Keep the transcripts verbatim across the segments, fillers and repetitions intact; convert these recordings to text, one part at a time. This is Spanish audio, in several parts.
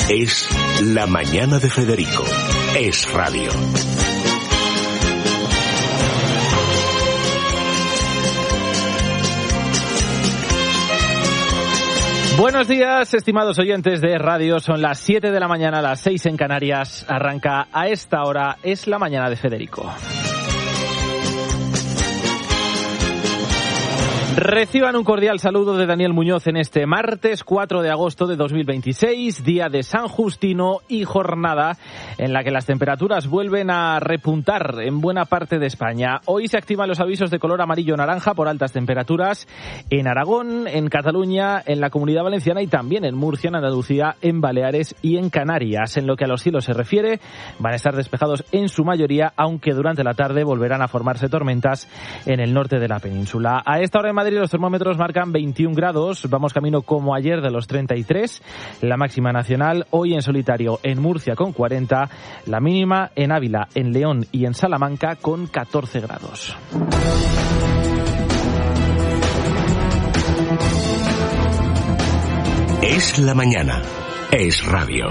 Es La Mañana de Federico. Es radio. Buenos días, estimados oyentes de radio. Son las siete de la mañana, las seis en Canarias. Arranca a esta hora Es La Mañana de Federico. Reciban un cordial saludo de Daniel Muñoz en este martes cuatro de agosto de dos mil veintiséis, día de San Justino y jornada en la que las temperaturas vuelven a repuntar en buena parte de España. Hoy se activan los avisos de color amarillo-naranja por altas temperaturas en Aragón, en Cataluña, en la Comunidad Valenciana y también en Murcia, en Andalucía, en Baleares y en Canarias. En lo que a los cielos se refiere, van a estar despejados en su mayoría, aunque durante la tarde volverán a formarse tormentas en el norte de la península. A esta hora en Madrid los termómetros marcan veintiún grados, vamos camino como ayer de los treinta y tres, la máxima nacional hoy en solitario en Murcia con cuarenta, la mínima en Ávila, en León y en Salamanca con catorce grados. Es la mañana, es radio.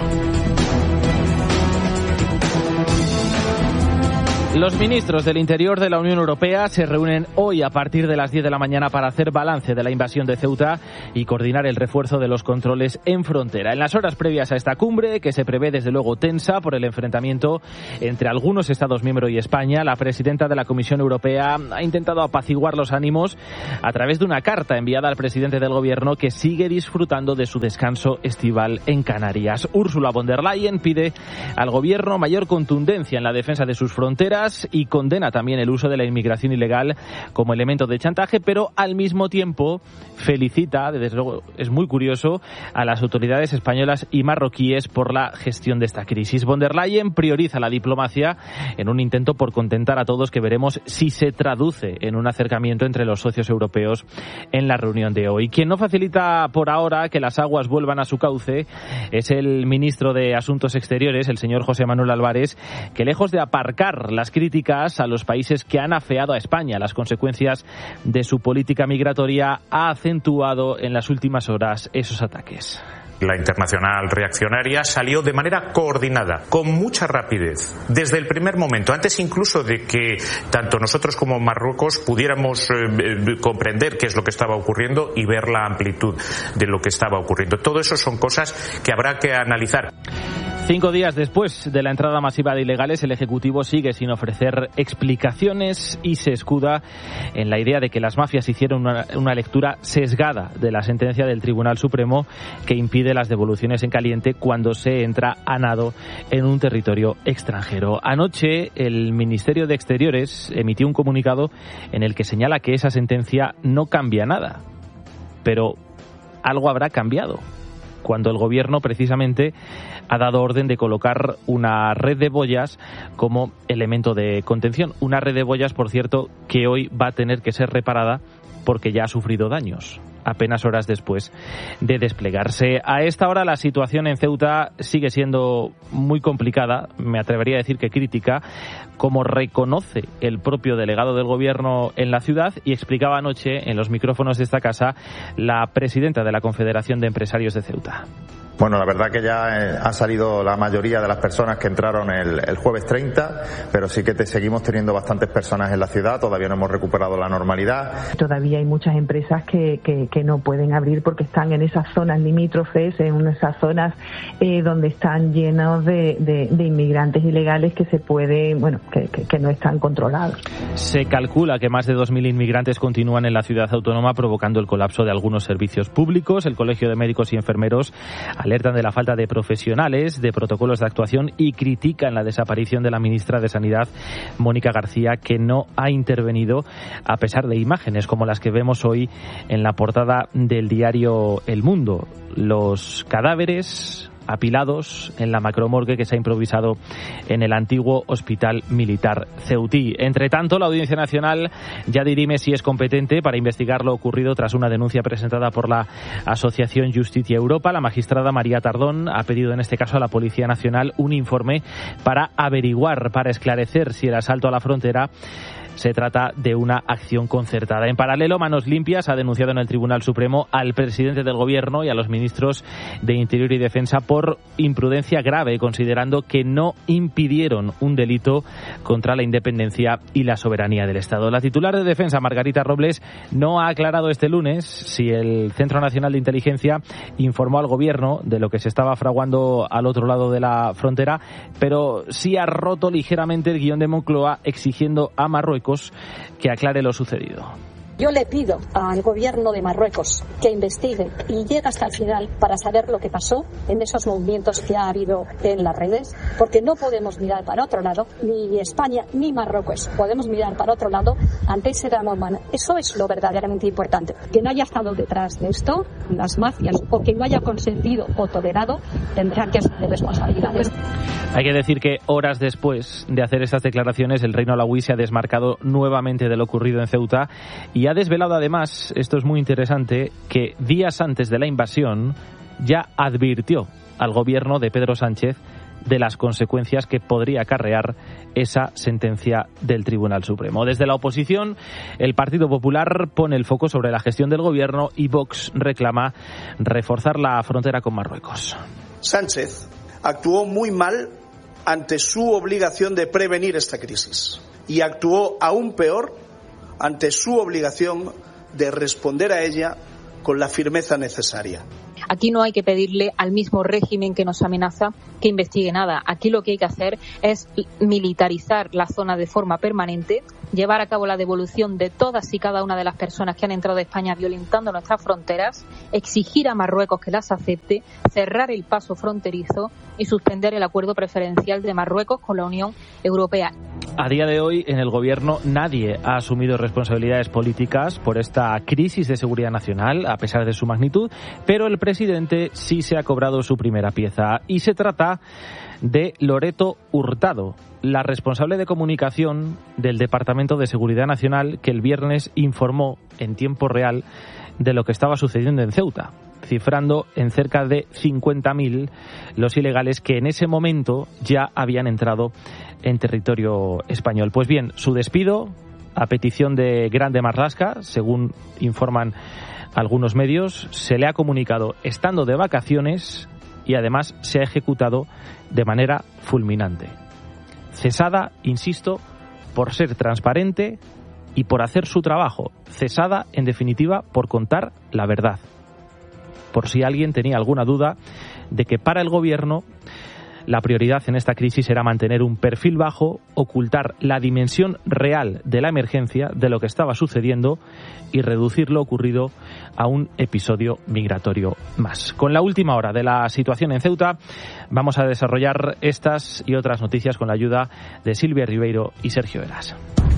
Los ministros del Interior de la Unión Europea se reúnen hoy a partir de las diez de la mañana para hacer balance de la invasión de Ceuta y coordinar el refuerzo de los controles en frontera. En las horas previas a esta cumbre, que se prevé desde luego tensa por el enfrentamiento entre algunos Estados miembros y España, la presidenta de la Comisión Europea ha intentado apaciguar los ánimos a través de una carta enviada al presidente del Gobierno, que sigue disfrutando de su descanso estival en Canarias. Ursula von der Leyen pide al Gobierno mayor contundencia en la defensa de sus fronteras y condena también el uso de la inmigración ilegal como elemento de chantaje, pero al mismo tiempo felicita, desde luego es muy curioso, a las autoridades españolas y marroquíes por la gestión de esta crisis. Von der Leyen prioriza la diplomacia en un intento por contentar a todos que veremos si se traduce en un acercamiento entre los socios europeos en la reunión de hoy. Quien no facilita por ahora que las aguas vuelvan a su cauce es el ministro de Asuntos Exteriores, el señor José Manuel Álvarez, que lejos de aparcar las críticas a los países que han afeado a España las consecuencias de su política migratoria, ha acentuado en las últimas horas esos ataques. La internacional reaccionaria salió de manera coordinada, con mucha rapidez, desde el primer momento, antes incluso de que tanto nosotros como Marruecos pudiéramos eh, comprender qué es lo que estaba ocurriendo y ver la amplitud de lo que estaba ocurriendo. Todo eso son cosas que habrá que analizar. Cinco días después de la entrada masiva de ilegales, el Ejecutivo sigue sin ofrecer explicaciones y se escuda en la idea de que las mafias hicieron una, una lectura sesgada de la sentencia del Tribunal Supremo que impide las devoluciones en caliente cuando se entra a nado en un territorio extranjero. Anoche, el Ministerio de Exteriores emitió un comunicado en el que señala que esa sentencia no cambia nada, pero algo habrá cambiado cuando el Gobierno precisamente ha dado orden de colocar una red de boyas como elemento de contención. Una red de boyas, por cierto, que hoy va a tener que ser reparada porque ya ha sufrido daños apenas horas después de desplegarse. A esta hora la situación en Ceuta sigue siendo muy complicada, me atrevería a decir que crítica, como reconoce el propio delegado del Gobierno en la ciudad y explicaba anoche en los micrófonos de esta casa la presidenta de la Confederación de Empresarios de Ceuta. Bueno, la verdad que ya eh, ha salido la mayoría de las personas que entraron el, el jueves treinta, pero sí que te seguimos teniendo bastantes personas en la ciudad, todavía no hemos recuperado la normalidad. Todavía hay muchas empresas que, que, que no pueden abrir porque están en esas zonas limítrofes, en esas zonas eh, donde están llenos de, de, de inmigrantes ilegales que se puede, bueno, que, que, que no están controlados. Se calcula que más de dos mil inmigrantes continúan en la ciudad autónoma, provocando el colapso de algunos servicios públicos. El Colegio de Médicos y Enfermeros alertan de la falta de profesionales, de protocolos de actuación y critican la desaparición de la ministra de Sanidad, Mónica García, que no ha intervenido a pesar de imágenes como las que vemos hoy en la portada del diario El Mundo. Los cadáveres apilados en la macromorgue que se ha improvisado en el antiguo hospital militar ceutí. Entre tanto, la Audiencia Nacional ya dirime si es competente para investigar lo ocurrido tras una denuncia presentada por la Asociación Justicia Europa. La magistrada María Tardón ha pedido en este caso a la Policía Nacional un informe para averiguar, para esclarecer si el asalto a la frontera se trata de una acción concertada. En paralelo, Manos Limpias ha denunciado en el Tribunal Supremo al presidente del Gobierno y a los ministros de Interior y Defensa por imprudencia grave, considerando que no impidieron un delito contra la independencia y la soberanía del Estado. La titular de Defensa, Margarita Robles, no ha aclarado este lunes si el Centro Nacional de Inteligencia informó al Gobierno de lo que se estaba fraguando al otro lado de la frontera, pero sí ha roto ligeramente el guión de Moncloa exigiendo a Marruecos que aclare lo sucedido. Yo le pido al gobierno de Marruecos que investigue y llegue hasta el final para saber lo que pasó en esos movimientos que ha habido en las redes, porque no podemos mirar para otro lado, ni España ni Marruecos podemos mirar para otro lado ante ese drama humano. Eso es lo verdaderamente importante. Que no haya estado detrás de esto las mafias o que no haya consentido o tolerado tendrán que asumir responsabilidades. Hay que decir que horas después de hacer esas declaraciones, el Reino Alauí se ha desmarcado nuevamente de lo ocurrido en Ceuta y ha desvelado además, esto es muy interesante, que días antes de la invasión ya advirtió al gobierno de Pedro Sánchez de las consecuencias que podría acarrear esa sentencia del Tribunal Supremo. Desde la oposición, el Partido Popular pone el foco sobre la gestión del gobierno y Vox reclama reforzar la frontera con Marruecos. Sánchez actuó muy mal ante su obligación de prevenir esta crisis y actuó aún peor ante su obligación de responder a ella con la firmeza necesaria. Aquí no hay que pedirle al mismo régimen que nos amenaza que investigue nada. Aquí lo que hay que hacer es militarizar la zona de forma permanente, llevar a cabo la devolución de todas y cada una de las personas que han entrado a España violentando nuestras fronteras, exigir a Marruecos que las acepte, cerrar el paso fronterizo y suspender el acuerdo preferencial de Marruecos con la Unión Europea. A día de hoy, en el Gobierno, nadie ha asumido responsabilidades políticas por esta crisis de seguridad nacional, a pesar de su magnitud, pero el presidente sí se ha cobrado su primera pieza. Y se trata de Loreto Hurtado, la responsable de comunicación del Departamento de Seguridad Nacional, que el viernes informó en tiempo real de lo que estaba sucediendo en Ceuta, cifrando en cerca de cincuenta mil los ilegales que en ese momento ya habían entrado en territorio español. Pues bien, su despido, a petición de Grande Marlaska, según informan algunos medios, se le ha comunicado estando de vacaciones y además se ha ejecutado de manera fulminante. Cesada, insisto, por ser transparente y por hacer su trabajo. Cesada, en definitiva, por contar la verdad. Por si alguien tenía alguna duda de que para el Gobierno la prioridad en esta crisis era mantener un perfil bajo, ocultar la dimensión real de la emergencia, de lo que estaba sucediendo y reducir lo ocurrido a un episodio migratorio más. Con la última hora de la situación en Ceuta, vamos a desarrollar estas y otras noticias con la ayuda de Silvia Ribeiro y Sergio Eras.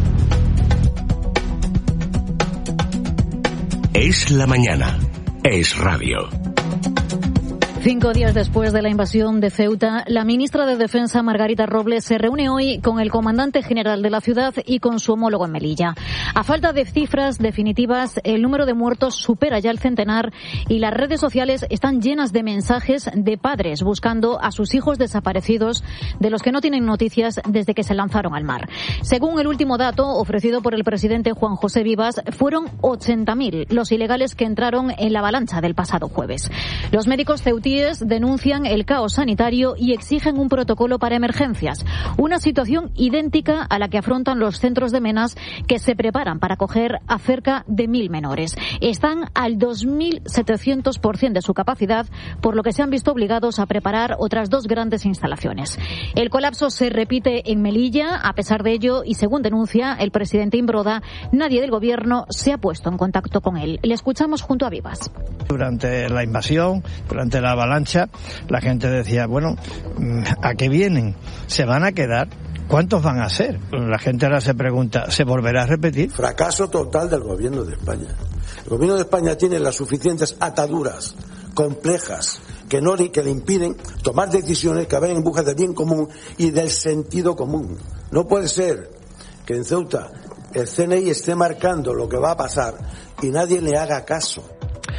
Es la mañana. Es radio. Cinco días después de la invasión de Ceuta, la ministra de Defensa, Margarita Robles, se reúne hoy con el comandante general de la ciudad y con su homólogo en Melilla. A falta de cifras definitivas, el número de muertos supera ya el centenar y las redes sociales están llenas de mensajes de padres buscando a sus hijos desaparecidos, de los que no tienen noticias desde que se lanzaron al mar. Según el último dato ofrecido por el presidente Juan José Vivas, fueron ochenta mil los ilegales que entraron en la avalancha del pasado jueves. Los médicos ceutíes denuncian el caos sanitario y exigen un protocolo para emergencias, una situación idéntica a la que afrontan los centros de Menas, que se preparan para acoger a cerca de mil menores. Están al dos mil setecientos por ciento de su capacidad, por lo que se han visto obligados a preparar otras dos grandes instalaciones. El colapso se repite en Melilla. A pesar de ello, y según denuncia el presidente Imbroda, nadie del Gobierno se ha puesto en contacto con él. Le escuchamos junto a Vivas. Durante la invasión, durante la avalancha, la gente decía, bueno, ¿a qué vienen? ¿Se van a quedar? ¿Cuántos van a ser? La gente ahora se pregunta, ¿se volverá a repetir? Fracaso total del Gobierno de España. El Gobierno de España tiene las suficientes ataduras complejas que no que le impiden tomar decisiones que vayan en busca del bien común y del sentido común. No puede ser que en Ceuta el C N I esté marcando lo que va a pasar y nadie le haga caso.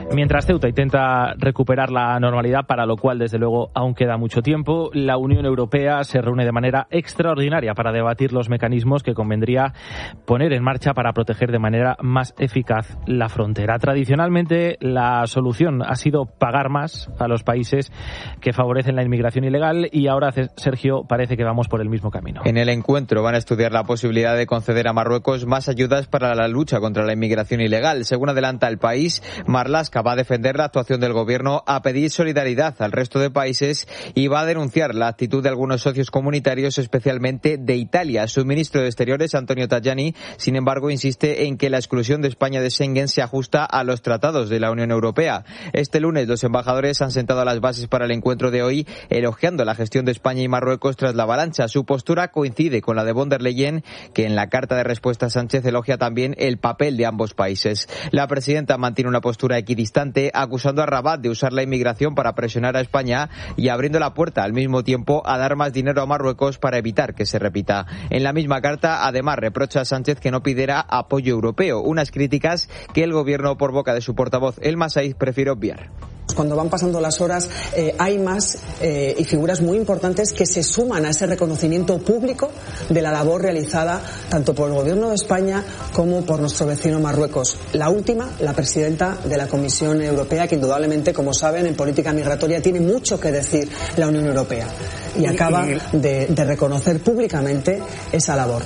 Mientras Ceuta intenta recuperar la normalidad, para lo cual desde luego aún queda mucho tiempo, la Unión Europea se reúne de manera extraordinaria para debatir los mecanismos que convendría poner en marcha para proteger de manera más eficaz la frontera. Tradicionalmente la solución ha sido pagar más a los países que favorecen la inmigración ilegal y ahora, Sergio, parece que vamos por el mismo camino. En el encuentro van a estudiar la posibilidad de conceder a Marruecos más ayudas para la lucha contra la inmigración ilegal. Según adelanta El País, Marlaska va a defender la actuación del gobierno, a pedir solidaridad al resto de países y va a denunciar la actitud de algunos socios comunitarios, especialmente de Italia. Su ministro de Exteriores, Antonio Tajani, sin embargo, insiste en que la exclusión de España de Schengen se ajusta a los tratados de la Unión Europea. Este lunes los embajadores han sentado las bases para el encuentro de hoy, elogiando la gestión de España y Marruecos tras la avalancha. Su postura coincide con la de von der Leyen, que en la carta de respuesta a Sánchez elogia también el papel de ambos países. La presidenta mantiene una postura equidistante, acusando a Rabat de usar la inmigración para presionar a España y abriendo la puerta al mismo tiempo a dar más dinero a Marruecos para evitar que se repita. En la misma carta, además, reprocha a Sánchez que no pidiera apoyo europeo, unas críticas que el gobierno, por boca de su portavoz El Masaiz, prefiere obviar. Cuando van pasando las horas eh, hay más eh, y figuras muy importantes que se suman a ese reconocimiento público de la labor realizada tanto por el Gobierno de España como por nuestro vecino Marruecos. La última, la presidenta de la Comisión Europea, que indudablemente, como saben, en política migratoria tiene mucho que decir la Unión Europea y acaba de, de reconocer públicamente esa labor.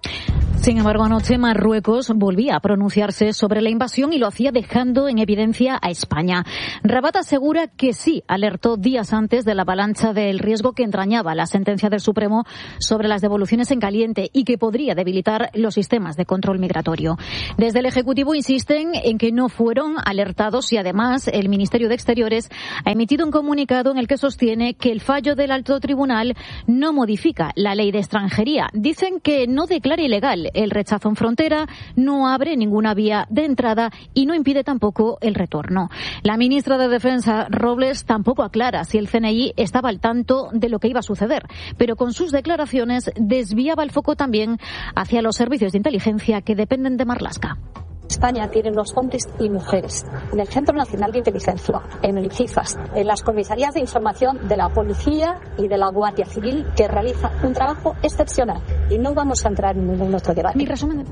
Sin embargo, anoche Marruecos volvía a pronunciarse sobre la invasión y lo hacía dejando en evidencia a España. Rabat asegura que sí alertó días antes de la avalancha del riesgo que entrañaba la sentencia del Supremo sobre las devoluciones en caliente y que podría debilitar los sistemas de control migratorio. Desde el Ejecutivo insisten en que no fueron alertados y además el Ministerio de Exteriores ha emitido un comunicado en el que sostiene que el fallo del alto tribunal no modifica la ley de extranjería. Dicen que no declara ilegal el rechazo en frontera, no abre ninguna vía de entrada y no impide tampoco el retorno. La ministra de Defensa, Robles, tampoco aclara si el C N I estaba al tanto de lo que iba a suceder, pero con sus declaraciones desviaba el foco también hacia los servicios de inteligencia que dependen de Marlaska. España tiene unos hombres y mujeres en el Centro Nacional de Inteligencia, en el CIFAS, en las comisarías de información de la Policía y de la Guardia Civil, que realiza un trabajo excepcional. Y no vamos a entrar en ningún otro debate. Mi resumen.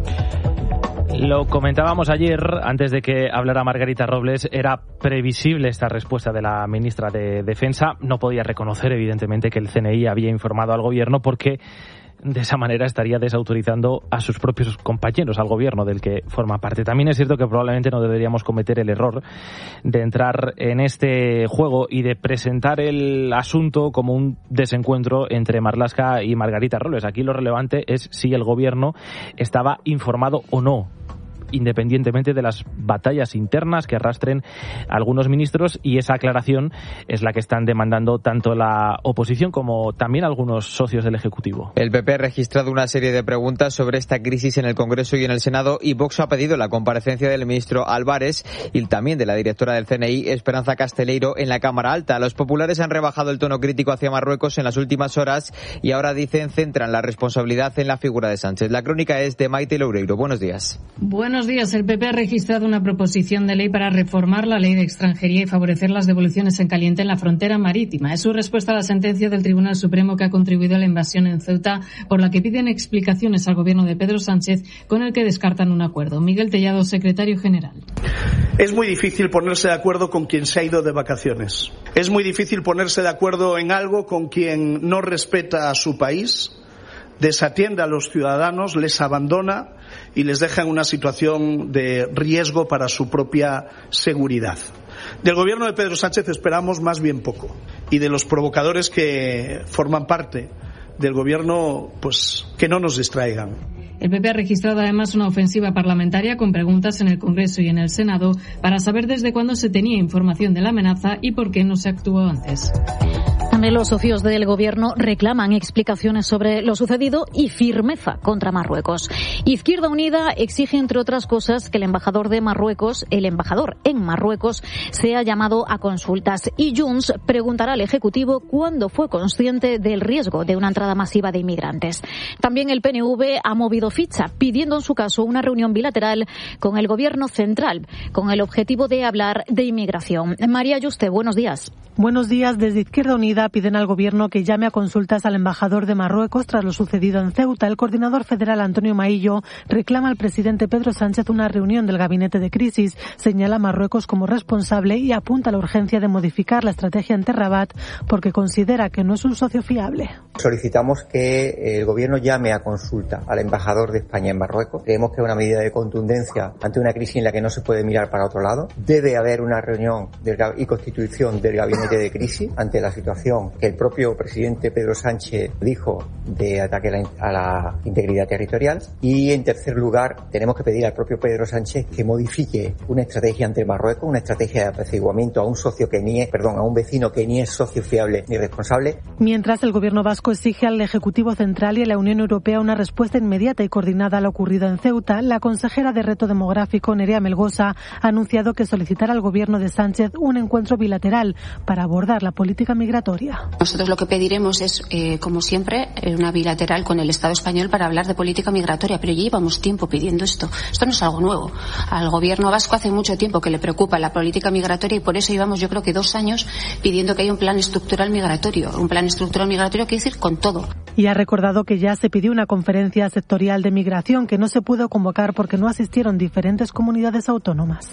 Lo comentábamos ayer, antes de que hablara Margarita Robles, era previsible esta respuesta de la ministra de Defensa. No podía reconocer, evidentemente, que el C N I había informado al Gobierno porque de esa manera estaría desautorizando a sus propios compañeros, al gobierno del que forma parte. También es cierto que probablemente no deberíamos cometer el error de entrar en este juego y de presentar el asunto como un desencuentro entre Marlaska y Margarita Robles. Aquí lo relevante es si el gobierno estaba informado o no, independientemente de las batallas internas que arrastren algunos ministros, y esa aclaración es la que están demandando tanto la oposición como también algunos socios del Ejecutivo. El P P ha registrado una serie de preguntas sobre esta crisis en el Congreso y en el Senado, y Vox ha pedido la comparecencia del ministro Álvarez y también de la directora del C N I, Esperanza Casteleiro, en la Cámara Alta. Los populares han rebajado el tono crítico hacia Marruecos en las últimas horas y ahora dicen centran la responsabilidad en la figura de Sánchez. La crónica es de Maite Loureiro. Buenos días. Buenos días. El P P ha registrado una proposición de ley para reformar la ley de extranjería y favorecer las devoluciones en caliente en la frontera marítima. Es su respuesta a la sentencia del Tribunal Supremo que ha contribuido a la invasión en Ceuta, por la que piden explicaciones al gobierno de Pedro Sánchez, con el que descartan un acuerdo. Miguel Tellado, secretario general. Es muy difícil ponerse de acuerdo con quien se ha ido de vacaciones. Es muy difícil ponerse de acuerdo en algo con quien no respeta a su país, desatiende a los ciudadanos, les abandona y les deja en una situación de riesgo para su propia seguridad. Del gobierno de Pedro Sánchez esperamos más bien poco, y de los provocadores que forman parte del gobierno, pues que no nos distraigan. El P P ha registrado además una ofensiva parlamentaria con preguntas en el Congreso y en el Senado para saber desde cuándo se tenía información de la amenaza y por qué no se actuó antes. También los socios del Gobierno reclaman explicaciones sobre lo sucedido y firmeza contra Marruecos. Izquierda Unida exige, entre otras cosas, que el embajador de Marruecos, el embajador en Marruecos, sea llamado a consultas. Y Junts preguntará al Ejecutivo cuándo fue consciente del riesgo de una entrada masiva de inmigrantes. También el P N V ha movido ficha, pidiendo en su caso una reunión bilateral con el Gobierno central, con el objetivo de hablar de inmigración. María Yuste, buenos días. Buenos días. Desde Izquierda Unida piden al Gobierno que llame a consultas al embajador de Marruecos tras lo sucedido en Ceuta. El coordinador federal Antonio Maillo reclama al presidente Pedro Sánchez una reunión del gabinete de crisis. Señala a Marruecos como responsable y apunta a la urgencia de modificar la estrategia ante Rabat porque considera que no es un socio fiable. Solicitamos que el Gobierno llame a consulta al embajador de España en Marruecos. Creemos que es una medida de contundencia ante una crisis en la que no se puede mirar para otro lado. Debe haber una reunión del, y constitución del gabinete de crisis ante la situación que el propio presidente Pedro Sánchez dijo de ataque a la, a la integridad territorial. Y en tercer lugar, tenemos que pedir al propio Pedro Sánchez que modifique una estrategia ante Marruecos, una estrategia de apaciguamiento a un socio que ni es, perdón, a un vecino que ni es socio fiable ni responsable. Mientras, el Gobierno vasco exige al Ejecutivo Central y a la Unión Europea una respuesta inmediata y coordinada a lo ocurrido en Ceuta, la consejera de Reto Demográfico, Nerea Melgosa, ha anunciado que solicitará al Gobierno de Sánchez un encuentro bilateral para abordar la política migratoria. Nosotros lo que pediremos es, eh, como siempre, una bilateral con el Estado español para hablar de política migratoria, pero ya llevamos tiempo pidiendo esto. Esto no es algo nuevo. Al Gobierno vasco hace mucho tiempo que le preocupa la política migratoria y por eso llevamos, yo creo que dos años pidiendo que haya un plan estructural migratorio. Un plan estructural migratorio quiere decir con todo. Y ha recordado que ya se pidió una conferencia sectorial de migración que no se pudo convocar porque no asistieron diferentes comunidades autónomas.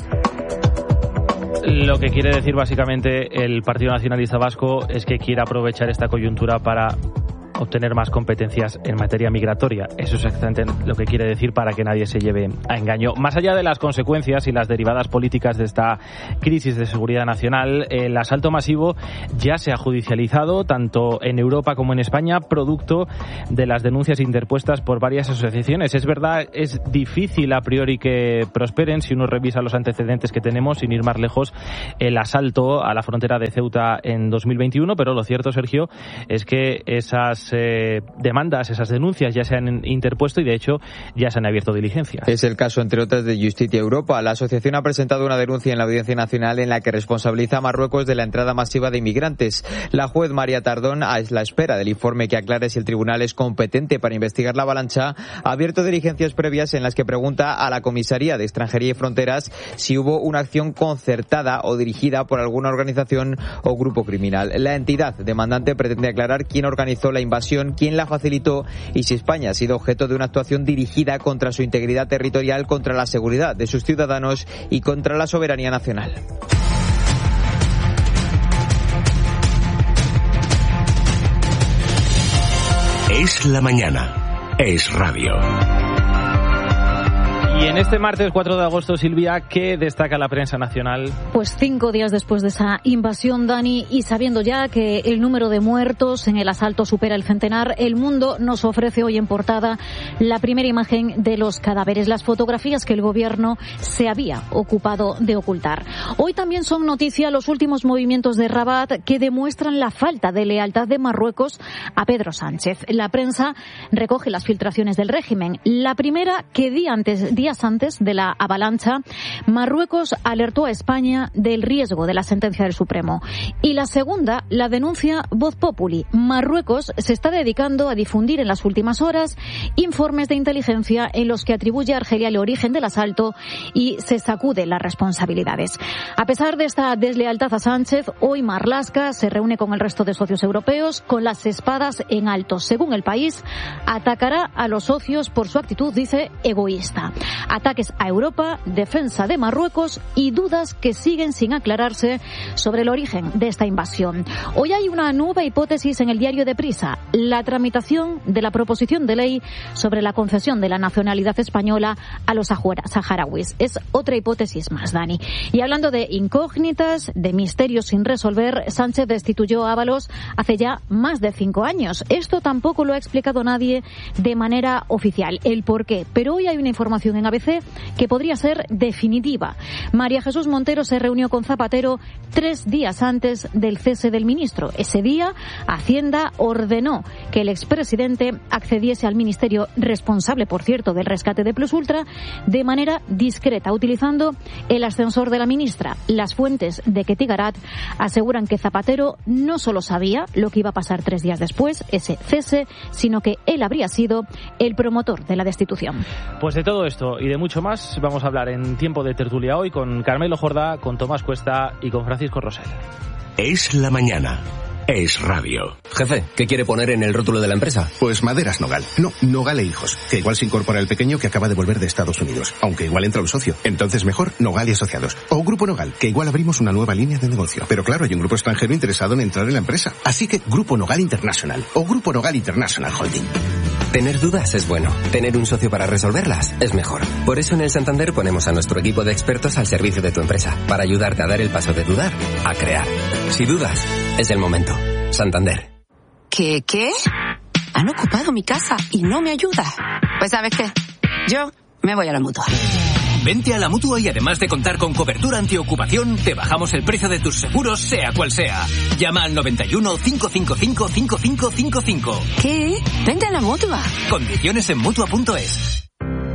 Lo que quiere decir básicamente el Partido Nacionalista Vasco es que quiere aprovechar esta coyuntura para obtener más competencias en materia migratoria. Eso es exactamente lo que quiere decir, para que nadie se lleve a engaño. Más allá de las consecuencias y las derivadas políticas de esta crisis de seguridad nacional, el asalto masivo ya se ha judicializado tanto en Europa como en España, producto de las denuncias interpuestas por varias asociaciones. Es verdad, es difícil a priori que prosperen si uno revisa los antecedentes que tenemos, sin ir más lejos, el asalto a la frontera de Ceuta en dos mil veintiuno, pero lo cierto, Sergio, es que esas Eh, demandas, esas denuncias ya se han interpuesto y de hecho ya se han abierto diligencias. Es el caso, entre otras, de Justicia Europa. La asociación ha presentado una denuncia en la Audiencia Nacional en la que responsabiliza a Marruecos de la entrada masiva de inmigrantes. La juez María Tardón, a la espera del informe que aclare si el tribunal es competente para investigar la avalancha, ha abierto diligencias previas en las que pregunta a la Comisaría de Extranjería y Fronteras si hubo una acción concertada o dirigida por alguna organización o grupo criminal. La entidad demandante pretende aclarar quién organizó la invasión, quién la facilitó y si España ha sido objeto de una actuación dirigida contra su integridad territorial, contra la seguridad de sus ciudadanos y contra la soberanía nacional. Es la mañana. Es radio. Y en este martes cuatro de agosto, Silvia, ¿qué destaca la prensa nacional? Pues cinco días después de esa invasión, Dani, y sabiendo ya que el número de muertos en el asalto supera el centenar, El Mundo nos ofrece hoy en portada la primera imagen de los cadáveres, las fotografías que el Gobierno se había ocupado de ocultar. Hoy también son noticia los últimos movimientos de Rabat que demuestran la falta de lealtad de Marruecos a Pedro Sánchez. La prensa recoge las filtraciones del régimen. La primera, que día antes, día antes de la avalancha, Marruecos alertó a España del riesgo de la sentencia del Supremo. Y la segunda, la denuncia Voz Populi. Marruecos se está dedicando a difundir en las últimas horas informes de inteligencia en los que atribuye a Argelia el origen del asalto y se sacude las responsabilidades. A pesar de esta deslealtad a Sánchez, hoy Marlaska se reúne con el resto de socios europeos con las espadas en alto. Según El País, atacará a los socios por su actitud, dice, egoísta. Ataques a Europa, defensa de Marruecos y dudas que siguen sin aclararse sobre el origen de esta invasión. Hoy hay una nueva hipótesis en el diario Deprisa, la tramitación de la proposición de ley sobre la concesión de la nacionalidad española a los saharauis. Es otra hipótesis más, Dani. Y hablando de incógnitas, de misterios sin resolver, Sánchez destituyó a Ábalos hace ya más de cinco años. Esto tampoco lo ha explicado nadie de manera oficial, el por qué. Pero hoy hay una información en A B C que podría ser definitiva. María Jesús Montero se reunió con Zapatero tres días antes del cese del ministro. Ese día, Hacienda ordenó que el expresidente accediese al ministerio, responsable, por cierto, del rescate de Plus Ultra, de manera discreta, utilizando el ascensor de la ministra. Las fuentes de Ketty Garat aseguran que Zapatero no solo sabía lo que iba a pasar tres días después, ese cese, sino que él habría sido el promotor de la destitución. Pues de todo esto y de mucho más vamos a hablar en Tiempo de Tertulia hoy con Carmelo Jordá, con Tomás Cuesta y con Francisco Rosell. Es la mañana. Es radio. Jefe, ¿qué quiere poner en el rótulo de la empresa? Pues Maderas Nogal. No, Nogal e Hijos. Que igual se incorpora el pequeño que acaba de volver de Estados Unidos. Aunque igual entra un socio. Entonces mejor Nogal y Asociados. O Grupo Nogal, que igual abrimos una nueva línea de negocio. Pero claro, hay un grupo extranjero interesado en entrar en la empresa. Así que Grupo Nogal International. O Grupo Nogal International Holding. Tener dudas es bueno. Tener un socio para resolverlas es mejor. Por eso en el Santander ponemos a nuestro equipo de expertos al servicio de tu empresa. Para ayudarte a dar el paso de dudar a crear. Si dudas, es el momento. Santander. ¿Qué, qué? Han ocupado mi casa y no me ayuda. Pues ¿sabes qué? Yo me voy a la Mutua. Vente a la Mutua y además de contar con cobertura antiocupación, te bajamos el precio de tus seguros, sea cual sea. Llama al noventa y uno, cinco cinco cinco, cinco cinco cinco cinco. ¿Qué? Vente a la Mutua. Condiciones en Mutua punto es.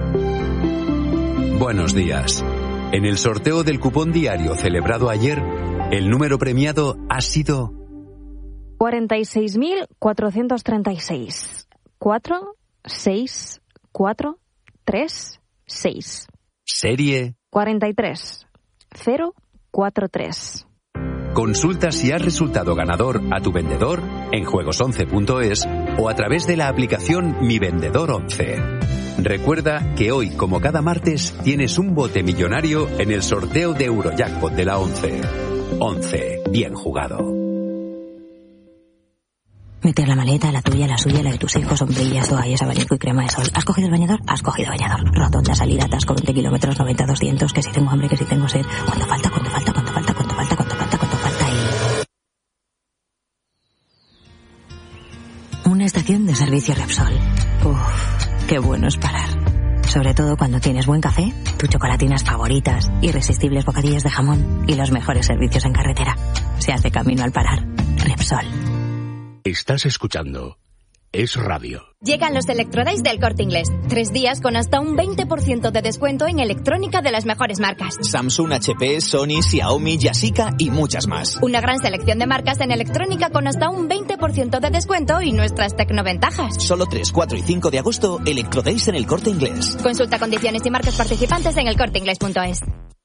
Buenos días. En el sorteo del cupón diario celebrado ayer, el número premiado ha sido cuarenta y seis mil cuatrocientos treinta y seis. cuatro, seis, cuatro, tres, seis. Serie cuarenta y tres cero cuatro tres. Consulta si has resultado ganador a tu vendedor en juegos once punto es o a través de la aplicación Mi Vendedor once. Recuerda que hoy, como cada martes, tienes un bote millonario en el sorteo de Eurojackpot de la once. once. Bien jugado. Meter la maleta, la tuya, la suya, la de tus hijos, sombrillas, toallas, abanico y crema de sol. ¿Has cogido el bañador? Has cogido bañador. Rotonda, salida, atasco, veinte kilómetros, noventa, doscientos, que si tengo hambre, que si tengo sed. ¿Cuánto falta? ¿Cuánto falta? ¿Cuánto falta? ¿Cuánto falta? ¿Cuánto falta? ¿Cuánto falta? Y... una estación de servicio Repsol. Uff, qué bueno es parar. Sobre todo cuando tienes buen café, tus chocolatinas favoritas, irresistibles bocadillos de jamón y los mejores servicios en carretera. Se hace camino al parar. Repsol. Estás escuchando Es Radio. Llegan los Electrodays del Corte Inglés. Tres días con hasta un veinte por ciento de descuento en electrónica de las mejores marcas. Samsung, H P, Sony, Xiaomi, Yashica y muchas más. Una gran selección de marcas en electrónica con hasta un veinte por ciento de descuento y nuestras tecnoventajas. Solo tres, cuatro y cinco de agosto, Electrodays en el Corte Inglés. Consulta condiciones y marcas participantes en el corte inglés punto es.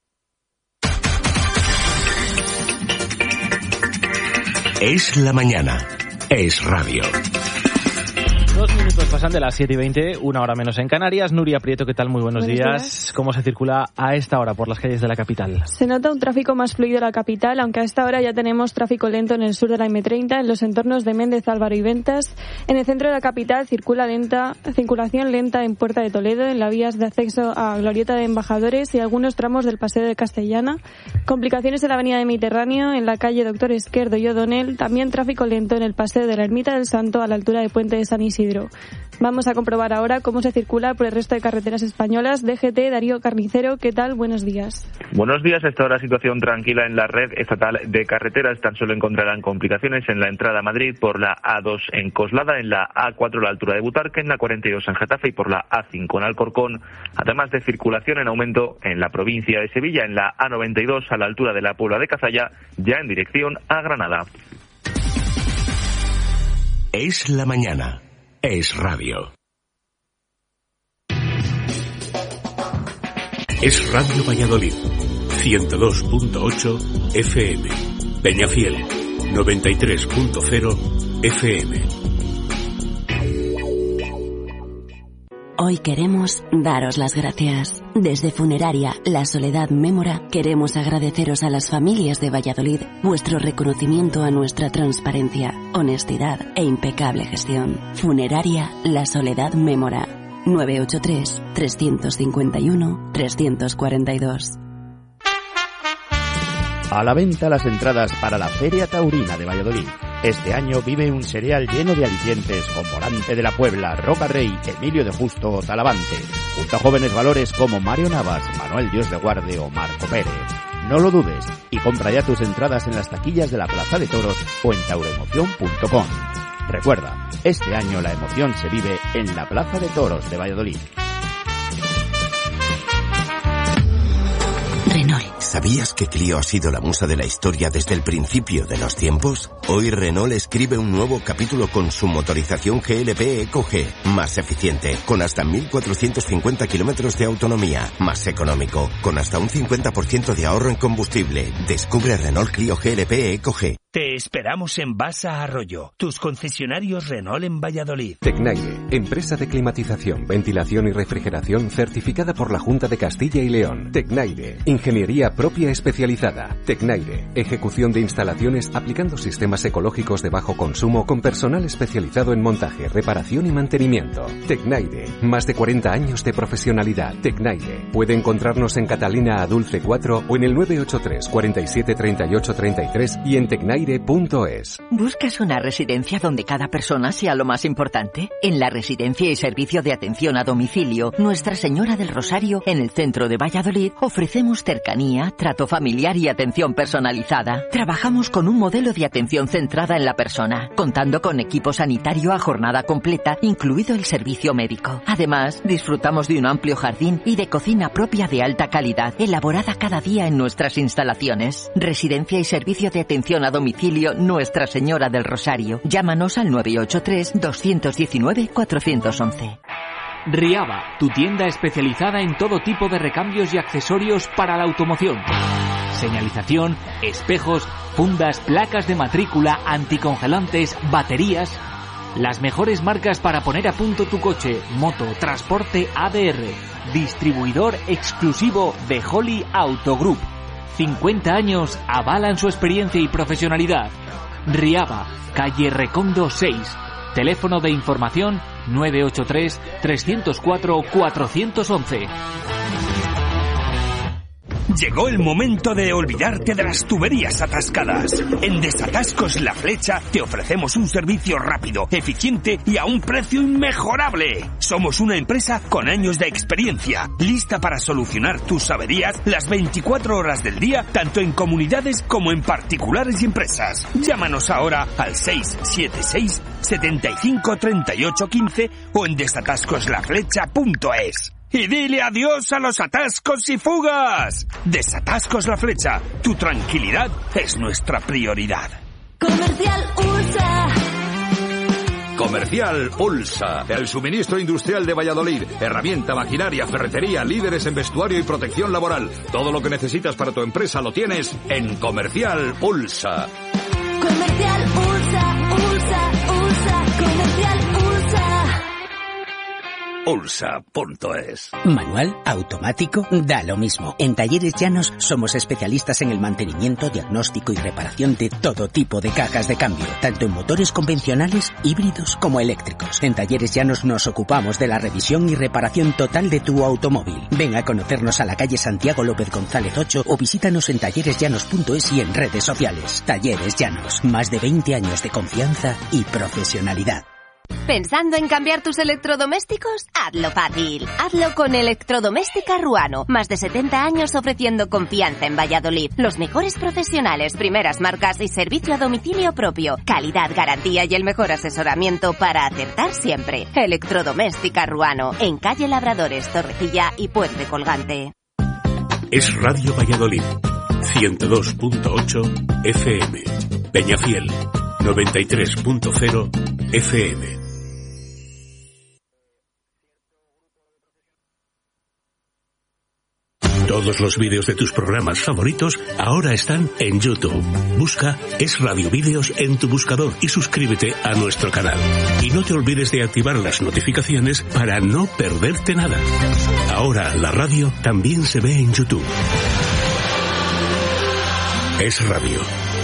Es la mañana. Es radio. Dos minutos pasan de las siete y veinte, una hora menos en Canarias. Nuria Prieto, ¿qué tal? Muy buenos, buenos días. días. ¿Cómo se circula a esta hora por las calles de la capital? Se nota un tráfico más fluido en la capital, aunque a esta hora ya tenemos tráfico lento en el sur de la eme treinta, en los entornos de Méndez, Álvaro y Ventas. En el centro de la capital circula lenta, circulación lenta en Puerta de Toledo, en las vías de acceso a Glorieta de Embajadores y algunos tramos del Paseo de Castellana. Complicaciones en la avenida de Mediterráneo, en la calle Doctor Esquerdo y O'Donnell. También tráfico lento en el Paseo de la Ermita del Santo a la altura de Puente de San Isidro. Vamos a comprobar ahora cómo se circula por el resto de carreteras españolas. D G T, Darío Carnicero, ¿qué tal? Buenos días. Buenos días. A esta hora situación tranquila en la red estatal de carreteras. Tan solo encontrarán complicaciones en la entrada a Madrid por la A dos en Coslada, en la A cuatro a la altura de Butarque, en la cuarenta y dos en Getafe y por la A cinco en Alcorcón. Además de circulación en aumento en la provincia de Sevilla, en la A noventa y dos a la altura de la Puebla de Cazalla, ya en dirección a Granada. Es la mañana. Es radio. Es Radio Valladolid, ciento dos punto ocho F M. Peñafiel, noventa y tres punto cero F M. Hoy queremos daros las gracias. Desde Funeraria La Soledad Mémora queremos agradeceros a las familias de Valladolid vuestro reconocimiento a nuestra transparencia, honestidad e impecable gestión. Funeraria La Soledad Mémora. nueve ocho tres, tres cinco uno, tres cuatro dos. A la venta las entradas para la Feria Taurina de Valladolid. Este año vive un serial lleno de alicientes con Morante de la Puebla, Roca Rey, Emilio de Justo o Talavante, junto a jóvenes valores como Mario Navas, Manuel Dios de Guarde o Marco Pérez. No lo dudes y compra ya tus entradas en las taquillas de la Plaza de Toros o en tauroemoción punto com. Recuerda, este año la emoción se vive en la Plaza de Toros de Valladolid. Renault. ¿Sabías que Clio ha sido la musa de la historia desde el principio de los tiempos? Hoy Renault escribe un nuevo capítulo con su motorización G L P Eco G, más eficiente, con hasta mil cuatrocientos cincuenta kilómetros de autonomía, más económico, con hasta un cincuenta por ciento de ahorro en combustible. Descubre Renault Clio G L P Eco G. Te esperamos en Basa Arroyo, tus concesionarios Renault en Valladolid. Tecnaire, empresa de climatización, ventilación y refrigeración certificada por la Junta de Castilla y León. Tecnaire, ingeniería propia especializada. Tecnaire, ejecución de instalaciones aplicando sistemas ecológicos de bajo consumo con personal especializado en montaje, reparación y mantenimiento. Tecnaire, más de cuarenta años de profesionalidad. Tecnaire, puede encontrarnos en Catalina Adulce cuatro o en el nueve ocho tres, cuarenta y siete, treinta y ocho, treinta y tres y en tecnaire punto es. ¿Buscas una residencia donde cada persona sea lo más importante? En la Residencia y Servicio de Atención a Domicilio Nuestra Señora del Rosario, en el centro de Valladolid, ofrecemos cercanía, trato familiar y atención personalizada. Trabajamos con un modelo de atención centrada en la persona, contando con equipo sanitario a jornada completa, incluido el servicio médico. Además, disfrutamos de un amplio jardín y de cocina propia de alta calidad, elaborada cada día en nuestras instalaciones. Residencia y Servicio de Atención a Domicilio Nuestra Señora del Rosario. Llámanos al nueve ocho tres, dos uno nueve, cuatro uno uno. Riaba, tu tienda especializada en todo tipo de recambios y accesorios para la automoción. Señalización, espejos, fundas, placas de matrícula, anticongelantes, baterías. Las mejores marcas para poner a punto tu coche, moto, transporte A D R. Distribuidor exclusivo de Holly Auto Group. cincuenta años avalan su experiencia y profesionalidad. Riaba, calle Recondo seis. Teléfono de información nueve ocho tres, tres cero cuatro, cuatro uno uno. Llegó el momento de olvidarte de las tuberías atascadas. En Desatascos La Flecha te ofrecemos un servicio rápido, eficiente y a un precio inmejorable. Somos una empresa con años de experiencia, lista para solucionar tus averías las veinticuatro horas del día, tanto en comunidades como en particulares y empresas. Llámanos ahora al seis siete seis, setenta y cinco, treinta y ocho, quince o en desatascos la flecha punto es. Y dile adiós a los atascos y fugas. Desatascos La Flecha. Tu tranquilidad es nuestra prioridad. Comercial U S A. Comercial Ulsa, el suministro industrial de Valladolid. Herramienta, maquinaria, ferretería, líderes en vestuario y protección laboral. Todo lo que necesitas para tu empresa lo tienes en Comercial Ulsa. Comercial Ulsa, Ulsa, Ulsa, Comercial Ulsa. Ulsa punto es. Manual, automático, da lo mismo. En Talleres Llanos somos especialistas en el mantenimiento, diagnóstico y reparación de todo tipo de cajas de cambio, tanto en motores convencionales, híbridos como eléctricos. En Talleres Llanos nos ocupamos de la revisión y reparación total de tu automóvil. Ven a conocernos a la calle Santiago López González ocho o visítanos en talleres llanos punto es y en redes sociales. Talleres Llanos, más de veinte años de confianza y profesionalidad. ¿Pensando en cambiar tus electrodomésticos? Hazlo fácil. Hazlo con Electrodoméstica Ruano. Más de setenta años ofreciendo confianza en Valladolid. Los mejores profesionales, primeras marcas y servicio a domicilio propio. Calidad, garantía y el mejor asesoramiento para acertar siempre. Electrodoméstica Ruano. En calle Labradores, Torrecilla y Puente Colgante. Es Radio Valladolid. ciento dos punto ocho F M. Peñafiel. noventa y tres punto cero F M. Todos los vídeos de tus programas favoritos ahora están en YouTube. Busca Es Radio Vídeos en tu buscador y suscríbete a nuestro canal. Y no te olvides de activar las notificaciones para no perderte nada. Ahora la radio también se ve en YouTube. Es Radio.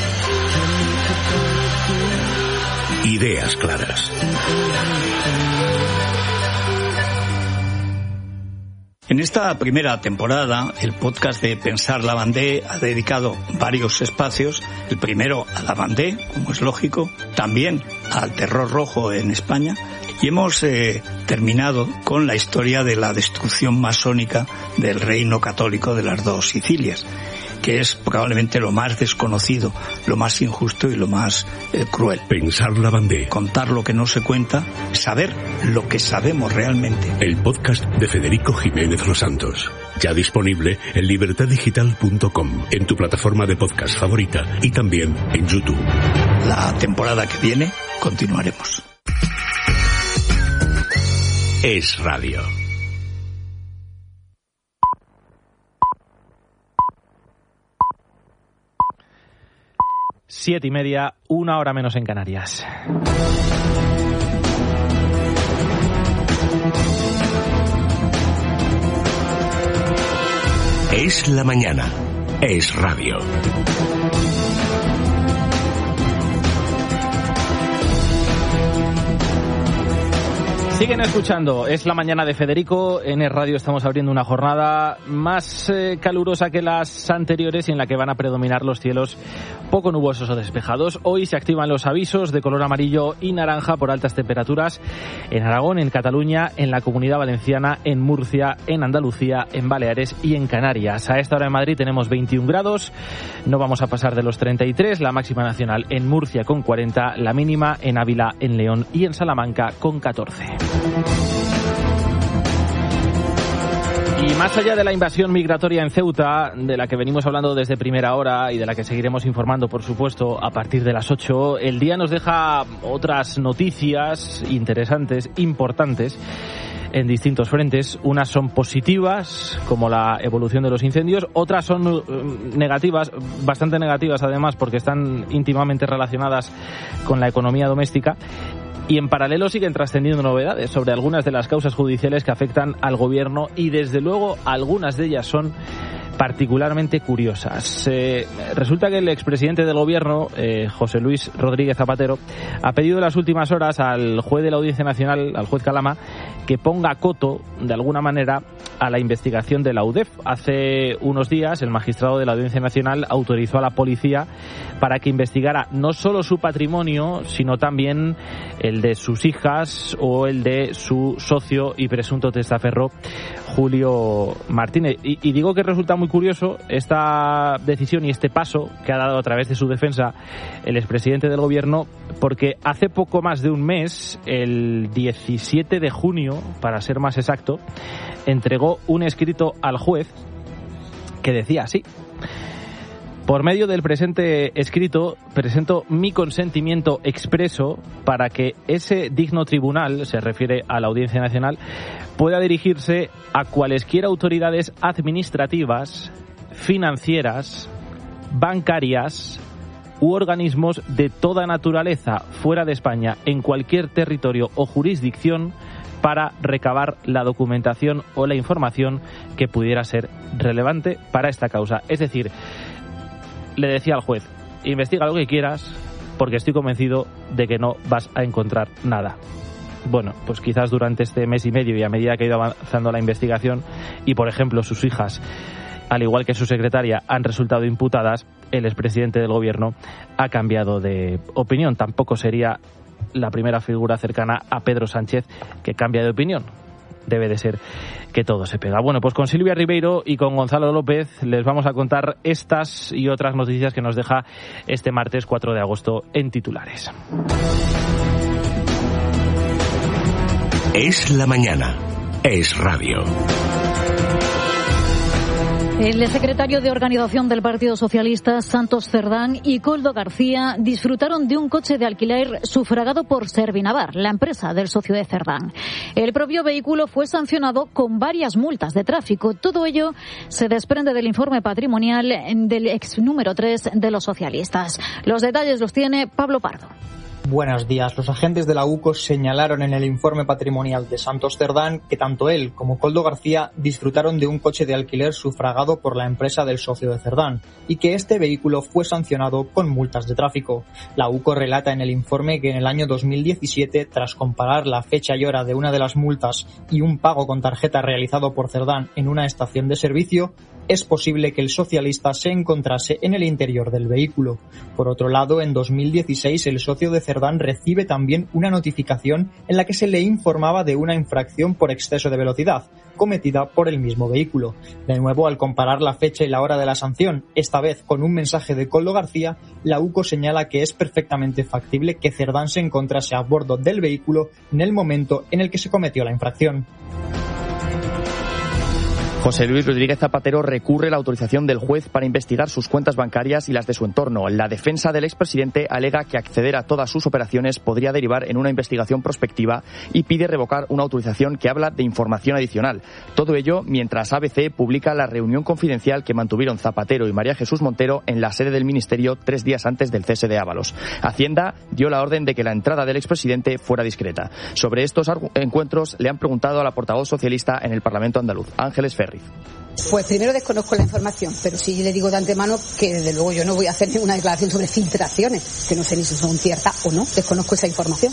Ideas claras. En esta primera temporada, el podcast de Pensar la Vendée ha dedicado varios espacios. El primero a la Vendée, como es lógico, también al terror rojo en España. Y hemos eh, terminado con la historia de la destrucción masónica del reino católico de las dos Sicilias, que es probablemente lo más desconocido, lo más injusto y lo más eh, cruel. Pensar la Vendée. Contar lo que no se cuenta, saber lo que sabemos realmente. El podcast de Federico Jiménez Los Santos. Ya disponible en libertad digital punto com, en tu plataforma de podcast favorita y también en YouTube. La temporada que viene continuaremos. Es Radio. Siete y media, una hora menos en Canarias. Es la mañana. Es Radio. Siguen escuchando, es la mañana de Federico. En el radio estamos abriendo una jornada más eh, calurosa que las anteriores y en la que van a predominar los cielos poco nubosos o despejados. Hoy se activan los avisos de color amarillo y naranja por altas temperaturas en Aragón, en Cataluña, en la Comunidad Valenciana, en Murcia, en Andalucía, en Baleares y en Canarias. A esta hora en Madrid tenemos veintiún grados, no vamos a pasar de los treinta y tres, la máxima nacional en Murcia con cuarenta, la mínima en Ávila, en León y en Salamanca con catorce. Y más allá de la invasión migratoria en Ceuta, de la que venimos hablando desde primera hora y de la que seguiremos informando, por supuesto, a partir de las ocho, el día nos deja otras noticias interesantes, importantes, en distintos frentes. Unas son positivas, como la evolución de los incendios, otras son negativas, bastante negativas además, porque están íntimamente relacionadas con la economía doméstica. Y en paralelo siguen trascendiendo novedades sobre algunas de las causas judiciales que afectan al gobierno y desde luego algunas de ellas son particularmente curiosas. Eh, resulta que el expresidente del gobierno, eh, José Luis Rodríguez Zapatero, ha pedido en las últimas horas al juez de la Audiencia Nacional, al juez Calama, que ponga coto, de alguna manera, a la investigación de la U D E F. Hace unos días, el magistrado de la Audiencia Nacional autorizó a la policía para que investigara no solo su patrimonio, sino también el de sus hijas o el de su socio y presunto testaferro, Julio Martínez. Y, y digo que resulta muy curioso esta decisión y este paso que ha dado a través de su defensa el expresidente del gobierno, porque hace poco más de un mes, el diecisiete de junio, para ser más exacto, entregó un escrito al juez que decía así: por medio del presente escrito, presento mi consentimiento expreso para que ese digno tribunal, se refiere a la Audiencia Nacional, pueda dirigirse a cualesquiera autoridades administrativas, financieras, bancarias u organismos de toda naturaleza fuera de España, en cualquier territorio o jurisdicción, para recabar la documentación o la información que pudiera ser relevante para esta causa. Es decir, le decía al juez: investiga lo que quieras, porque estoy convencido de que no vas a encontrar nada. Bueno, pues quizás durante este mes y medio y a medida que ha ido avanzando la investigación y, por ejemplo, sus hijas, al igual que su secretaria, han resultado imputadas, el expresidente del gobierno ha cambiado de opinión. Tampoco sería la primera figura cercana a Pedro Sánchez que cambia de opinión. Debe de ser que todo se pega. Bueno, pues con Silvia Ribeiro y con Gonzalo López les vamos a contar estas y otras noticias que nos deja este martes cuatro de agosto en titulares. Es la mañana. Es Radio. El secretario de Organización del Partido Socialista, Santos Cerdán, y Koldo García disfrutaron de un coche de alquiler sufragado por Servinavar, la empresa del socio de Cerdán. El propio vehículo fue sancionado con varias multas de tráfico. Todo ello se desprende del informe patrimonial del ex número tres de los socialistas. Los detalles los tiene Pablo Pardo. Buenos días. Los agentes de la U C O señalaron en el informe patrimonial de Santos Cerdán que tanto él como Koldo García disfrutaron de un coche de alquiler sufragado por la empresa del socio de Cerdán y que este vehículo fue sancionado con multas de tráfico. La U C O relata en el informe que en el año dos mil diecisiete, tras comparar la fecha y hora de una de las multas y un pago con tarjeta realizado por Cerdán en una estación de servicio, es posible que el socialista se encontrase en el interior del vehículo. Por otro lado, en dos mil dieciséis el socio de Cerdán recibe también una notificación en la que se le informaba de una infracción por exceso de velocidad cometida por el mismo vehículo. De nuevo, al comparar la fecha y la hora de la sanción, esta vez con un mensaje de Koldo García, la U C O señala que es perfectamente factible que Cerdán se encontrase a bordo del vehículo en el momento en el que se cometió la infracción. José Luis Rodríguez Zapatero recurre la autorización del juez para investigar sus cuentas bancarias y las de su entorno. La defensa del expresidente alega que acceder a todas sus operaciones podría derivar en una investigación prospectiva y pide revocar una autorización que habla de información adicional. Todo ello mientras A B C publica la reunión confidencial que mantuvieron Zapatero y María Jesús Montero en la sede del Ministerio tres días antes del cese de Ábalos. Hacienda dio la orden de que la entrada del expresidente fuera discreta. Sobre estos encuentros le han preguntado a la portavoz socialista en el Parlamento andaluz, Ángeles Ferri. Pues primero desconozco la información, pero sí le digo de antemano que desde luego yo no voy a hacer ninguna declaración sobre filtraciones, que no sé ni si son ciertas o no, desconozco esa información.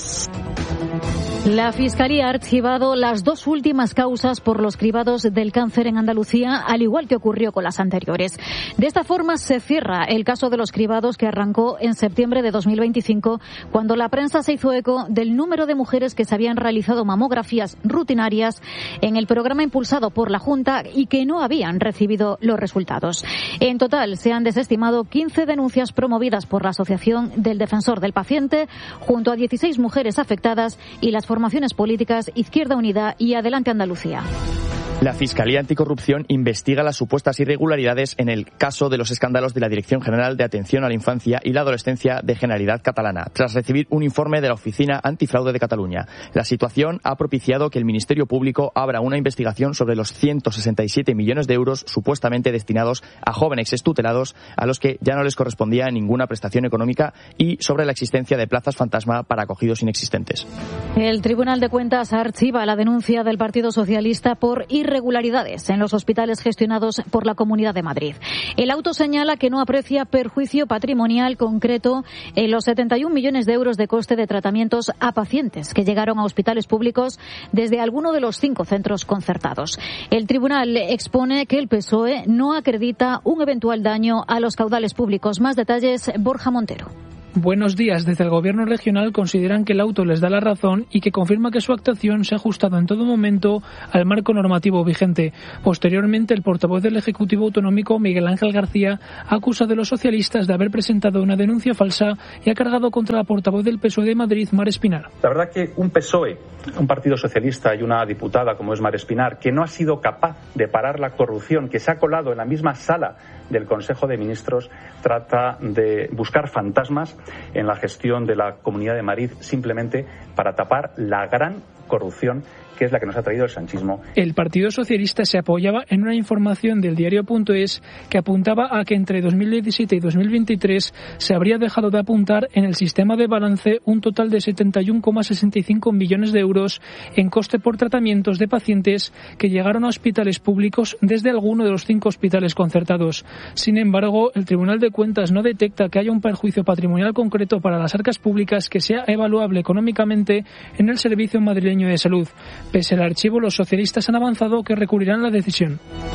La Fiscalía ha archivado las dos últimas causas por los cribados del cáncer en Andalucía, al igual que ocurrió con las anteriores. De esta forma se cierra el caso de los cribados que arrancó en septiembre de dos mil veinticinco, cuando la prensa se hizo eco del número de mujeres que se habían realizado mamografías rutinarias en el programa impulsado por la Junta y que no habían recibido los resultados. En total se han desestimado quince denuncias promovidas por la Asociación del Defensor del Paciente, junto a dieciséis mujeres afectadas y las formaciones políticas Izquierda Unida y Adelante Andalucía. La Fiscalía Anticorrupción investiga las supuestas irregularidades en el caso de los escándalos de la Dirección General de Atención a la Infancia y la Adolescencia de Generalitat Catalana, tras recibir un informe de la Oficina Antifraude de Cataluña. La situación ha propiciado que el Ministerio Público abra una investigación sobre los ciento sesenta y siete millones de euros supuestamente destinados a jóvenes extutelados a los que ya no les correspondía ninguna prestación económica y sobre la existencia de plazas fantasma para acogidos inexistentes. El Tribunal de Cuentas archiva la denuncia del Partido Socialista por irregularidades irregularidades en los hospitales gestionados por la Comunidad de Madrid. El auto señala que no aprecia perjuicio patrimonial concreto en los setenta y un millones de euros de coste de tratamientos a pacientes que llegaron a hospitales públicos desde alguno de los cinco centros concertados. El tribunal expone que el P S O E no acredita un eventual daño a los caudales públicos. Más detalles, Borja Montero. Buenos días. Desde el Gobierno regional consideran que el auto les da la razón y que confirma que su actuación se ha ajustado en todo momento al marco normativo vigente. Posteriormente, el portavoz del Ejecutivo Autonómico, Miguel Ángel García, ha acusado a los socialistas de haber presentado una denuncia falsa y ha cargado contra la portavoz del P S O E de Madrid, Mar Espinar. La verdad que un P S O E, un partido socialista y una diputada como es Mar Espinar, que no ha sido capaz de parar la corrupción, que se ha colado en la misma sala del Consejo de Ministros, trata de buscar fantasmas en la gestión de la Comunidad de Madrid simplemente para tapar la gran corrupción que es la que nos ha traído el sanchismo. El Partido Socialista se apoyaba en una información del diario.es que apuntaba a que entre dos mil diecisiete y dos mil veintitrés se habría dejado de apuntar en el sistema de balance un total de setenta y uno coma sesenta y cinco millones de euros en coste por tratamientos de pacientes que llegaron a hospitales públicos desde alguno de los cinco hospitales concertados. Sin embargo, el Tribunal de Cuentas no detecta que haya un perjuicio patrimonial concreto para las arcas públicas que sea evaluable económicamente en el Servicio Madrileño de Salud. Pese al archivo, los socialistas han avanzado que recurrirán la decisión.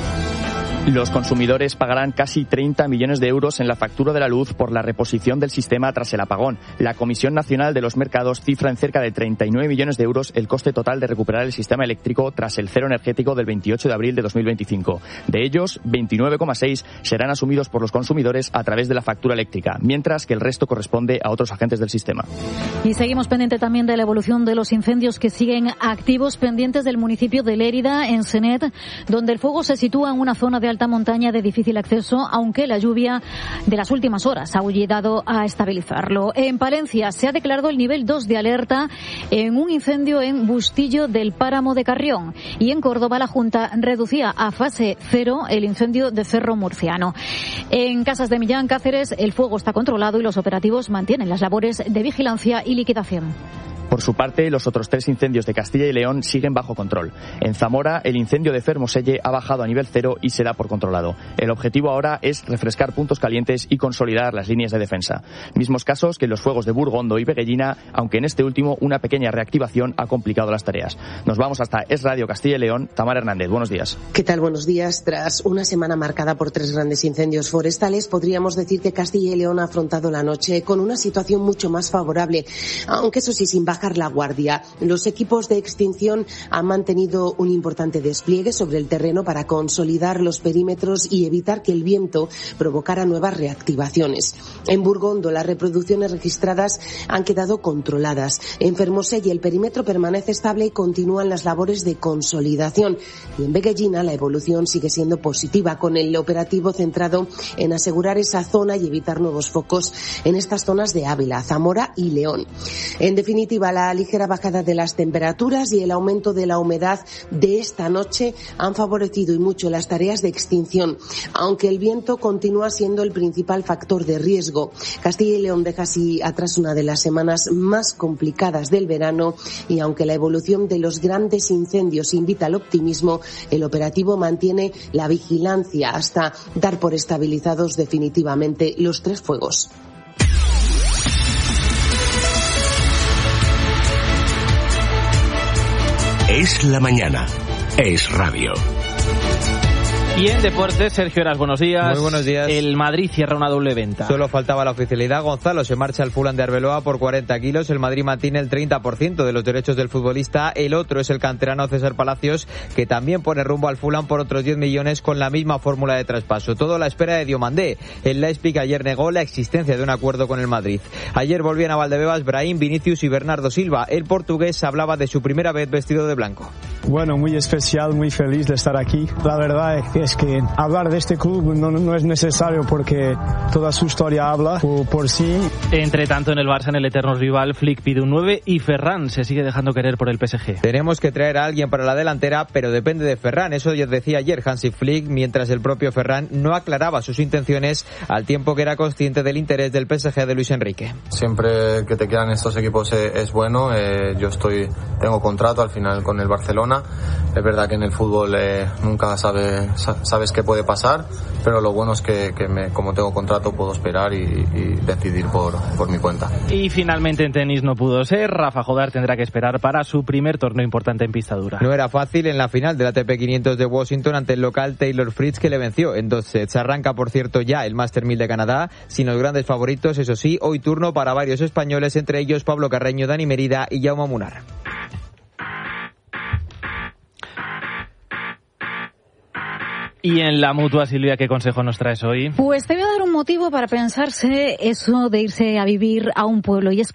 Los consumidores pagarán casi treinta millones de euros en la factura de la luz por la reposición del sistema tras el apagón. La Comisión Nacional de los Mercados cifra en cerca de treinta y nueve millones de euros el coste total de recuperar el sistema eléctrico tras el cero energético del veintiocho de abril de dos mil veinticinco. De ellos, veintinueve coma seis serán asumidos por los consumidores a través de la factura eléctrica, mientras que el resto corresponde a otros agentes del sistema. Y seguimos pendiente también de la evolución de los incendios que siguen activos pendientes del municipio de Lérida, en Senet, donde el fuego se sitúa en una zona de alta montaña de difícil acceso, aunque la lluvia de las últimas horas ha ayudado a estabilizarlo. En Palencia se ha declarado el nivel dos de alerta en un incendio en Bustillo del Páramo de Carrión, y en Córdoba la Junta reducía a fase cero el incendio de Cerro Murciano. En Casas de Millán, Cáceres, el fuego está controlado y los operativos mantienen las labores de vigilancia y liquidación. Por su parte, los otros tres incendios de Castilla y León siguen bajo control. En Zamora, el incendio de Fermoselle ha bajado a nivel cero y se da por controlado. El objetivo ahora es refrescar puntos calientes y consolidar las líneas de defensa. Mismos casos que en los fuegos de Burgondo y Veguellina, aunque en este último una pequeña reactivación ha complicado las tareas. Nos vamos hasta Es Radio Castilla y León. Tamara Hernández, buenos días. ¿Qué tal? Buenos días. Tras una semana marcada por tres grandes incendios forestales, podríamos decir que Castilla y León ha afrontado la noche con una situación mucho más favorable, aunque eso sí, sin bajar la guardia. Los equipos de extinción han mantenido un importante despliegue sobre el terreno para consolidar los perímetros y evitar que el viento provocara nuevas reactivaciones. En Burgondo, las reproducciones registradas han quedado controladas. En Fermoselle, el perímetro permanece estable y continúan las labores de consolidación. Y en Veguellina, la evolución sigue siendo positiva, con el operativo centrado en asegurar esa zona y evitar nuevos focos en estas zonas de Ávila, Zamora y León. En definitiva, la ligera bajada de las temperaturas y el aumento de la humedad de esta noche han favorecido y mucho las tareas de extinción, aunque el viento continúa siendo el principal factor de riesgo. Castilla y León deja así atrás una de las semanas más complicadas del verano, y aunque la evolución de los grandes incendios invita al optimismo, el operativo mantiene la vigilancia hasta dar por estabilizados definitivamente los tres fuegos. Es la mañana. Es radio. Y en deportes, Sergio Heras, buenos días. Muy buenos días. El Madrid cierra una doble venta. Solo faltaba la oficialidad. Gonzalo se marcha al Fulham de Arbeloa por cuarenta kilos. El Madrid mantiene el treinta por ciento de los derechos del futbolista. El otro es el canterano César Palacios, que también pone rumbo al Fulham por otros diez millones con la misma fórmula de traspaso. Todo a la espera de Diomandé. El Leipzig ayer negó la existencia de un acuerdo con el Madrid. Ayer volvían a Valdebebas Brahim, Vinicius y Bernardo Silva. El portugués hablaba de su primera vez vestido de blanco. Bueno, muy especial, muy feliz de estar aquí. La verdad es que hablar de este club no, no es necesario, porque toda su historia habla por, por sí. Entre tanto, en el Barça, en el eterno rival, Flick pide un nueve y Ferran se sigue dejando querer por el P S G. Tenemos que traer a alguien para la delantera, pero depende de Ferran. Eso ya decía ayer Hansi Flick, mientras el propio Ferran no aclaraba sus intenciones, al tiempo que era consciente del interés del P S G de Luis Enrique. Siempre que te quedan estos equipos es, es bueno. Eh, yo estoy tengo contrato al final con el Barcelona. Es verdad que en el fútbol eh, nunca sabe, sabes qué puede pasar, pero lo bueno es que, que me, como tengo contrato, puedo esperar y, y decidir por, por mi cuenta. Y finalmente en tenis no pudo ser. Rafa Jodar tendrá que esperar para su primer torneo importante en pista dura. No era fácil en la final del A T P quinientos de Washington ante el local Taylor Fritz, que le venció en dos sets. Arranca, por cierto, ya el Master mil de Canadá, sin los grandes favoritos, eso sí. Hoy turno para varios españoles, entre ellos Pablo Carreño, Dani Merida y Jaume Munar. Y en la Mutua, Silvia, ¿qué consejo nos traes hoy? Pues te voy a dar un motivo para pensarse eso de irse a vivir a un pueblo, y es que